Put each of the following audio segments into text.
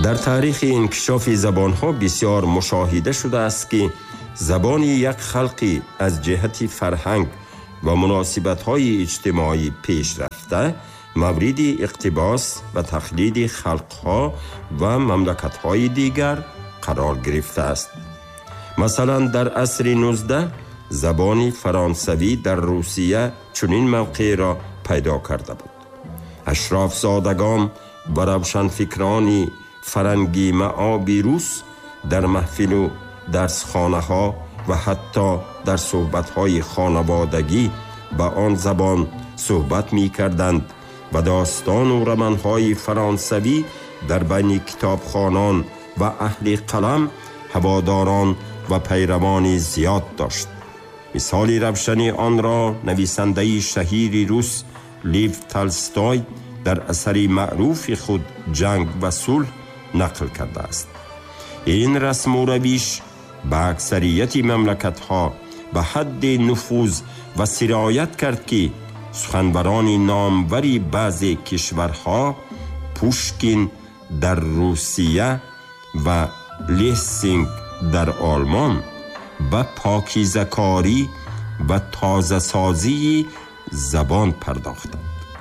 در تاریخ انکشاف زبان‌ها بسیار مشاهده شده است که زبان یک خلقی از جهت فرهنگ و مناسبت‌های اجتماعی پیش رفته مورد اقتباس و تقلید خلق‌ها و مملکت‌های دیگر قرار گرفته است. مثلا در عصر 19 زبان فرانسوی در روسیه چنین موقع را پیدا کرده بود. اشراف زادگان و روشنفکران فرنگی معابی روس در محفل و درسخانه ها و حتی در صحبت های خانوادگی با آن زبان صحبت می کردند و داستان و رمان های فرانسوی در بین کتابخوانان و اهل قلم هواداران و پیروان زیاد داشت. مثال روشن آن را نویسنده شهیر روس لیو تالستوی در اثر معروف خود جنگ و صلح نقل کرده است. این رسم و روش به اکثریت مملکت‌ها به حد نفوذ و سرایت کرد که سخنوران ناموری بعضی کشورها پوشکین در روسیه و لیسینگ در آلمان به پاکیزه‌کاری و تازه سازی زبان پرداختند.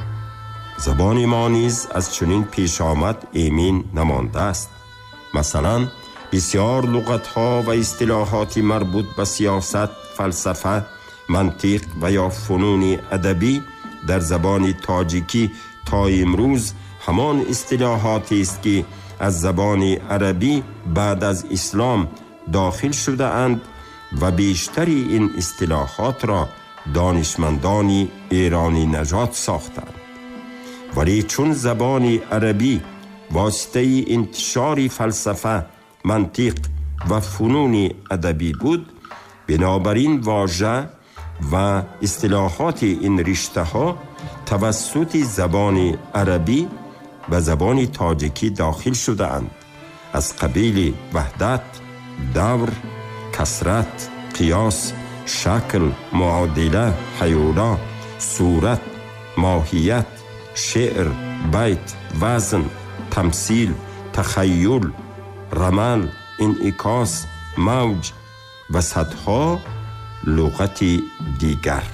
زبان ما نیز از چنین پیش آمد ایمن نمانده است. مثلا بسیار لغت‌ها و اصطلاحات مربوط به سیاست، فلسفه، منطق و یا فنون ادبی در زبان تاجیکی تا امروز همان اصطلاحاتی است که از زبان عربی بعد از اسلام داخل شده اند و بیشتری این اصطلاحات را دانشمندان ایرانی نژاد ساختند. ولی چون زبان عربی واسطه انتشار فلسفه، منطق و فنون ادبی بود، بنابراین واژه و اصطلاحات این رشته ها توسط زبان عربی به زبان تاجیکی داخل شده اند. از قبیل وحدت، دور، کثرت، قیاس، شکل، معادله، حیولا، صورت، ماهیت، شعر، بیت، وزن، تمثیل، تخیل، رمل، انعکاس، موج و صدها لغت دیگر.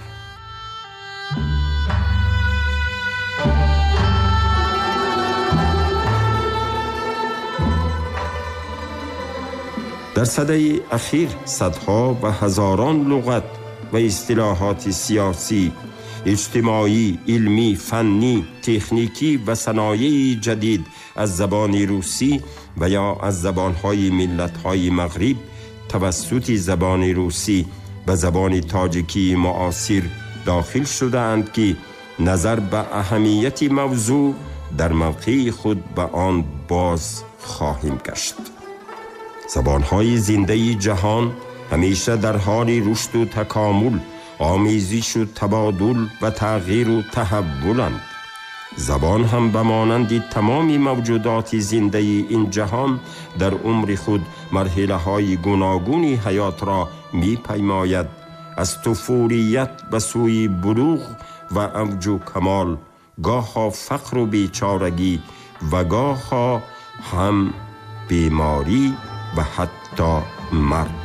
در سده اخیر صدها و هزاران لغت و اصطلاحات سیاسی، اجتماعی، علمی، فنی، تکنیکی و صنایع جدید از زبان روسی و یا از زبانهای ملت‌های مغرب توسط زبان روسی و زبان تاجیکی معاصر داخل شده اند که نظر به اهمیت موضوع در موقع خود به آن باز خواهیم گشت. زبانهای زنده جهان همیشه در حال رشد و تکامل، آمیزش و تبادل و تغییر و تحولند. زبان هم به مانند تمام موجودات زنده این جهان در عمر خود مرحله های گوناگون حیات را می پیماید، از طفولیت به سوی بلوغ و اوج و کمال، گاه ها فقر و بیچارگی و گاه ها هم بیماری و حتی مرگ.